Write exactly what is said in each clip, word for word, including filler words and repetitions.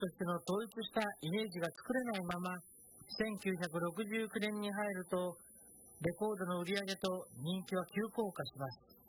としての統一したイメージが作れないまま、せんきゅうひゃくろくじゅうきゅうねんに入ると、レコードの売り上げと人気は急降下します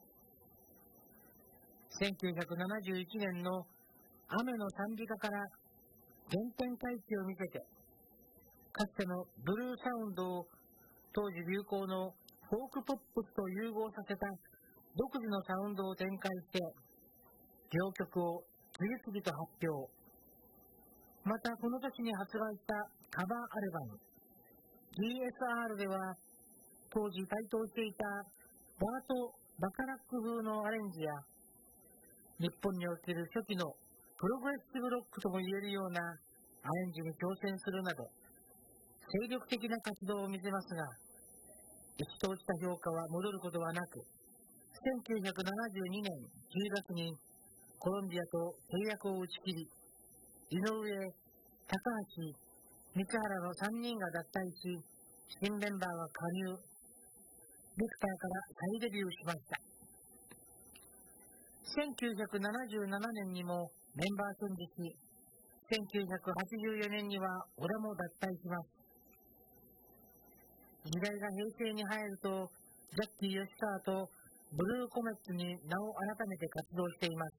。せんきゅうひゃくななじゅういちねんの雨の賛美歌から原点回帰を見せて、かつてのブルーサウンドを当時流行のフォークポップスと融合させた独自のサウンドを展開して、両曲を次々と発表。またこの年に発売したカバーアルバム ディーエスアール では、当時台頭していたバート・バカラック風のアレンジや、日本における初期のプログレッシブロックとも言えるようなアレンジに挑戦するなど、精力的な活動を見せますが、一等した評価は戻ることはなく、せんきゅうひゃくななじゅうにねんじゅうがつにコロンビアと契約を打ち切り、井上、高橋、三原のさんにんが脱退し、新メンバーが加入、ビクターから再デビューしました。せんきゅうひゃくななじゅうななねんにもメンバーチェンジし、せんきゅうひゃくはちじゅうよねんには小田も脱退します。時代が平成に入ると、ジャッキー吉川とブルーコメッツに名を改めて活動しています。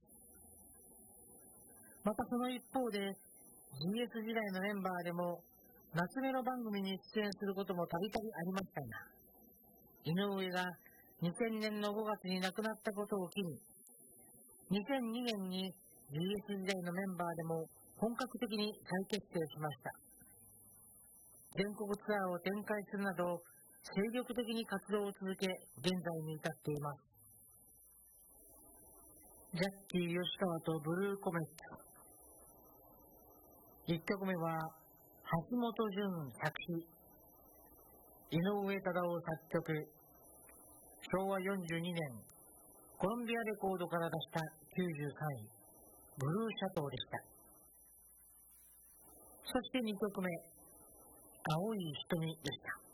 またその一方で、ジーエス 時代のメンバーでも、夏メロ番組に出演することもたびたびありましたが、井上がにせんねんのごがつに亡くなったことを機に、にせんにねんに ジーエス 時代のメンバーでも本格的に再結成しました。全国ツアーを展開するなど、精力的に活動を続け、現在に至っています。ジャッキー吉川とブルーコメッツ。いっきょくめは、橋本淳作詞、井上忠雄作曲、しょうわよんじゅうにねん、コロンビアレコードから出したきゅうじゅうさんい、ブルーシャトーでした。そしてにきょくめ、青い瞳でした。